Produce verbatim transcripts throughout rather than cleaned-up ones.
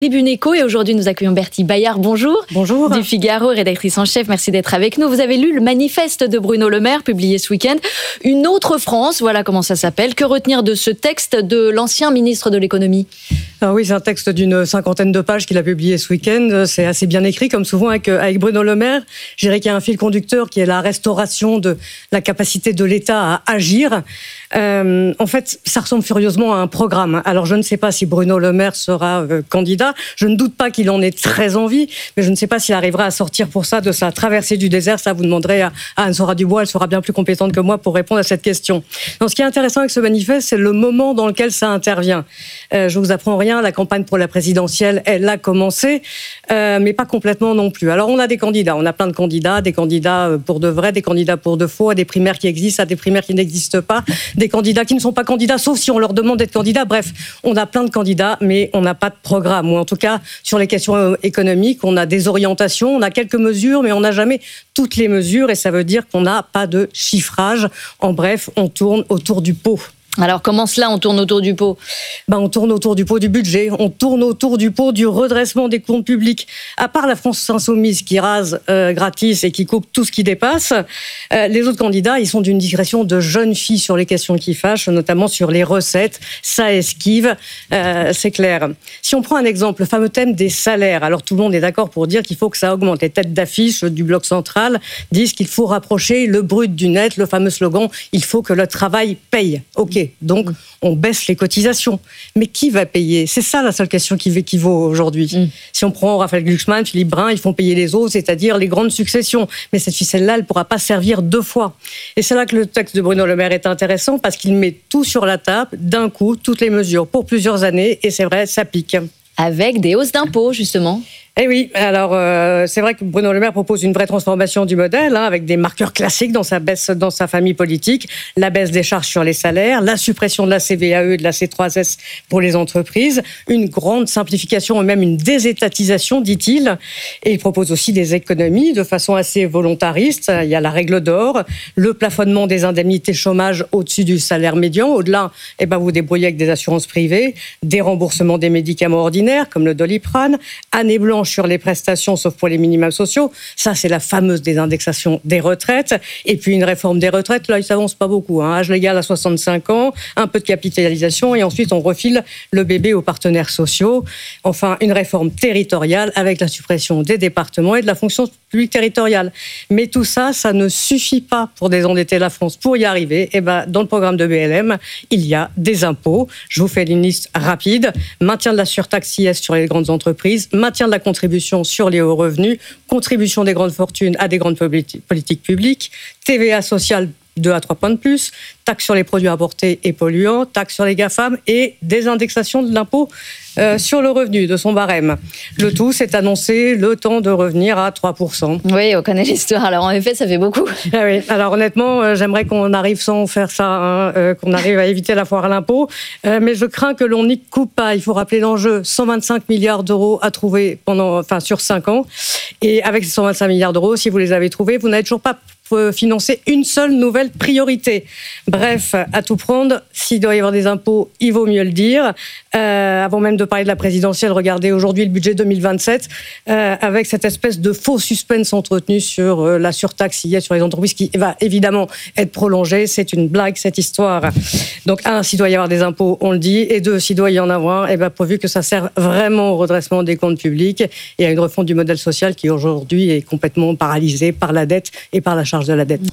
Tribune Éco et aujourd'hui nous accueillons Bertie Bayard. Bonjour. Bonjour. Du Figaro, rédactrice en chef. Merci d'être avec nous. Vous avez lu le manifeste de Bruno Le Maire publié ce week-end. Une autre France, voilà comment ça s'appelle. Que retenir de ce texte de l'ancien ministre de l'économie ? Ah oui, c'est un texte d'une cinquantaine de pages qu'il a publié ce week-end. C'est assez bien écrit, comme souvent avec, avec Bruno Le Maire. Je dirais qu'il y a un fil conducteur qui est la restauration de la capacité de l'État à agir. Euh, en fait, ça ressemble furieusement à un programme. Alors, je ne sais pas si Bruno Le Maire sera euh, candidat. Je ne doute pas qu'il en ait très envie, mais je ne sais pas s'il arrivera à sortir pour ça de sa traversée du désert. Ça, vous demanderez à, à Anne-Sora Dubois. Elle sera bien plus compétente que moi pour répondre à cette question. Donc, ce qui est intéressant avec ce manifeste, c'est le moment dans lequel ça intervient. Euh, je vous apprends rien. La campagne pour la présidentielle, elle a commencé, euh, mais pas complètement non plus. Alors, on a des candidats. On a plein de candidats, des candidats pour de vrai, des candidats pour de faux, à des primaires qui existent, à des primaires qui n'existent pas, des candidats qui ne sont pas candidats, sauf si on leur demande d'être candidats. Bref, on a plein de candidats, mais on n'a pas de programme. Ou en tout cas, sur les questions économiques, on a des orientations, on a quelques mesures, mais on n'a jamais toutes les mesures. Et ça veut dire qu'on n'a pas de chiffrage. En bref, on tourne autour du pot. Alors, comment cela, on tourne autour du pot ? Ben, on tourne autour du pot du budget, on tourne autour du pot du redressement des comptes publics. À part la France insoumise qui rase euh, gratis et qui coupe tout ce qui dépasse, euh, les autres candidats, ils sont d'une digression de jeunes filles sur les questions qui fâchent, notamment sur les recettes. Ça esquive, euh, c'est clair. Si on prend un exemple, le fameux thème des salaires, alors tout le monde est d'accord pour dire qu'il faut que ça augmente. Les têtes d'affiche du bloc central disent qu'il faut rapprocher le brut du net, le fameux slogan « il faut que le travail paye ». Ok. Donc, on baisse les cotisations. Mais qui va payer ? C'est ça la seule question qui, qui vaut aujourd'hui. Mm. Si on prend Raphaël Glucksmann, Philippe Brun, ils font payer les autres, c'est-à-dire les grandes successions. Mais cette ficelle-là, elle ne pourra pas servir deux fois. Et c'est là que le texte de Bruno Le Maire est intéressant, parce qu'il met tout sur la table, d'un coup, toutes les mesures, pour plusieurs années, et c'est vrai, ça pique. Avec des hausses d'impôts, justement. Eh oui, alors euh, c'est vrai que Bruno Le Maire propose une vraie transformation du modèle, hein, avec des marqueurs classiques dans sa baisse, dans sa famille politique, la baisse des charges sur les salaires, la suppression de la C V A E et de la C trois S pour les entreprises, une grande simplification et même une désétatisation, dit-il. Et il propose aussi des économies de façon assez volontariste. Il y a la règle d'or, le plafonnement des indemnités chômage au-dessus du salaire médian. Au-delà, eh ben, vous vous débrouillez avec des assurances privées, des remboursements des médicaments ordinaires comme le Doliprane, année blanche sur les prestations, sauf pour les minima sociaux. Ça, c'est la fameuse désindexation des retraites. Et puis, une réforme des retraites, là, il ne s'avance pas beaucoup. Hein. Âge légal à soixante-cinq ans, un peu de capitalisation, et ensuite, on refile le bébé aux partenaires sociaux. Enfin, une réforme territoriale avec la suppression des départements et de la fonction publique territoriale. Mais tout ça, ça ne suffit pas pour désendetter la France. Pour y arriver, eh ben, dans le programme de B L M, il y a des impôts. Je vous fais une liste rapide. Maintien de la surtaxe I S sur les grandes entreprises, maintien de la contribution sur les hauts revenus, contribution des grandes fortunes à des grandes politiques publiques, T V A sociale deux à trois points de plus, taxe sur les produits importés et polluants, taxe sur les GAFAM et désindexation de l'impôt euh, sur le revenu de son barème. Le tout, c'est annoncé le temps de revenir à trois pour cent. Oui, on connaît l'histoire. Alors, en effet, ça fait beaucoup. Ah oui. Alors, honnêtement, euh, j'aimerais qu'on arrive sans faire ça, hein, euh, qu'on arrive à éviter la foire à l'impôt. Euh, mais je crains que l'on n'y coupe pas. Il faut rappeler l'enjeu. cent vingt-cinq milliards d'euros à trouver pendant, enfin, sur cinq ans. Et avec ces cent vingt-cinq milliards d'euros, si vous les avez trouvés, vous n'avez toujours pas financer une seule nouvelle priorité. Bref, à tout prendre, s'il doit y avoir des impôts, il vaut mieux le dire. Euh, avant même de parler de la présidentielle, regardez aujourd'hui le budget deux mille vingt-sept, euh, avec cette espèce de faux suspense entretenu sur euh, la surtaxe I S sur les entreprises qui va évidemment être prolongée. C'est une blague, cette histoire. Donc, un, s'il doit y avoir des impôts, on le dit. Et deux, s'il doit y en avoir, eh ben, pourvu que ça serve vraiment au redressement des comptes publics et à une refonte du modèle social qui aujourd'hui est complètement paralysé par la dette et par la charge de la dette.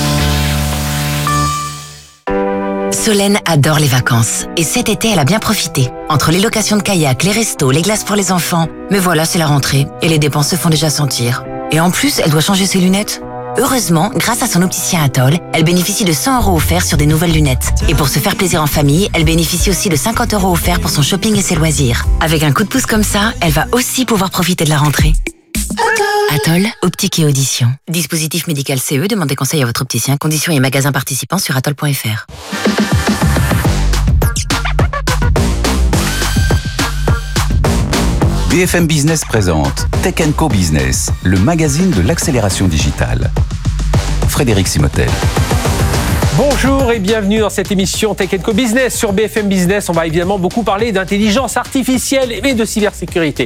Solène adore les vacances et cet été elle a bien profité. Entre les locations de kayak, les restos, les glaces pour les enfants. Mais voilà, c'est la rentrée et les dépenses se font déjà sentir. Et en plus, elle doit changer ses lunettes. Heureusement, grâce à son opticien Atoll, elle bénéficie de cent euros offerts sur des nouvelles lunettes. Et pour se faire plaisir en famille, elle bénéficie aussi de cinquante euros offerts pour son shopping et ses loisirs. Avec un coup de pouce comme ça, elle va aussi pouvoir profiter de la rentrée. Atoll, optique et audition. Dispositif médical C E, demandez conseil à votre opticien. Conditions et magasins participants sur atoll point f r. B F M Business présente Tech and Co Business, le magazine de l'accélération digitale. Frédéric Simotel. Bonjour et bienvenue dans cette émission Tech and Co Business sur B F M Business. On va évidemment beaucoup parler d'intelligence artificielle et de cybersécurité.